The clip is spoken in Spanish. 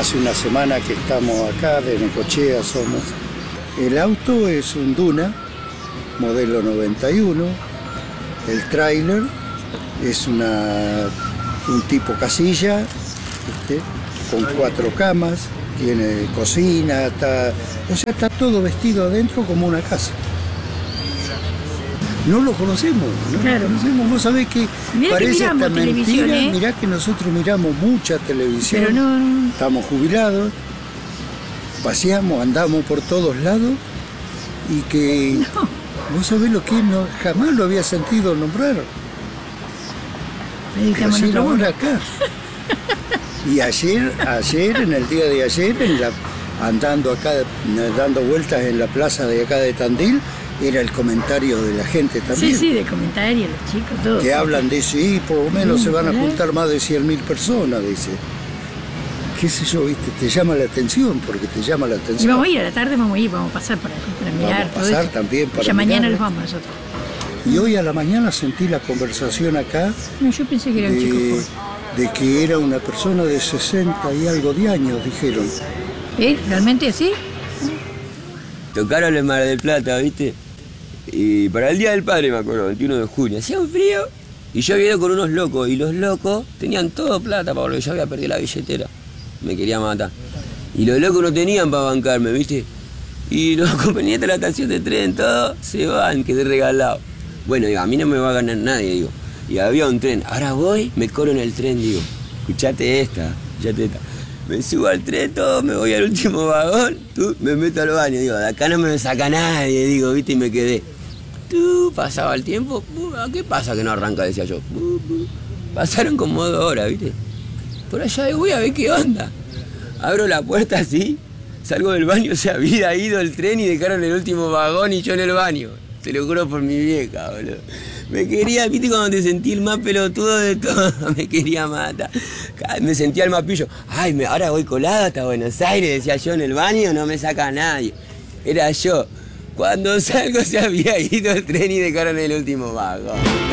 hace una semana que estamos acá, de Necochea somos. El auto es un Duna, modelo 91. El tráiler es un tipo casilla, con 4 camas, tiene cocina, está todo vestido adentro como una casa. No lo conocemos, no claro. Lo conocemos. Vos sabés que mirá parece que hasta mentira, ¿eh? Mirá que nosotros miramos mucha televisión, pero no. Estamos jubilados, paseamos, andamos por todos lados y que vos sabés lo que jamás lo había sentido nombrar. Recién ahora acá. Y ayer, en el día de ayer, andando acá, dando vueltas en la plaza de acá de Tandil, era el comentario de la gente también. Sí, de comentarios, los chicos, todos. Que hablan de eso, y por lo menos se van a juntar más de 100.000 personas, dice. Qué sé yo, viste, te llama la atención, porque te llama la atención. Y vamos a ir, a la tarde vamos a pasar para mirar. Vamos a pasar también para ya mañana mirar. nos vamos nosotros. Y hoy a la mañana sentí la conversación acá. No, yo pensé que era un chico joven. De que era una persona de 60 y algo de años, dijeron. ¿Realmente así? Tocaron en Mar del Plata, ¿viste? Y para el Día del Padre, me acuerdo, 21 de junio, hacía un frío y yo había ido con unos locos y los locos tenían todo plata para volver, yo había perdido la billetera, me quería matar. Y los locos no tenían para bancarme, ¿viste? Y los compañeros de la estación de tren, todos se van, quedé regalado. Bueno, digo, a mí no me va a ganar nadie, digo. Y había un tren, ahora voy, me coro en el tren, digo, escuchate esta. Me subo al tren, todo, me voy al último vagón, me meto al baño, digo, de acá no me saca nadie, digo, ¿viste? Y me quedé. Pasaba el tiempo, ¿qué pasa que no arranca? Decía yo. Pasaron como 2 horas, ¿viste? Por allá voy a ver qué onda. Abro la puerta así, salgo del baño, se había ido el tren y dejaron el último vagón y yo en el baño. Te lo juro por mi vieja, boludo. Me quería, ¿viste? Cuando te sentí el más pelotudo de todo, me quería matar. Me sentía el más pillo. Ay, ahora voy colado hasta Buenos Aires, decía yo en el baño, no me saca nadie. Era yo. Cuando salgo se había ido el tren y dejaron el último vagón.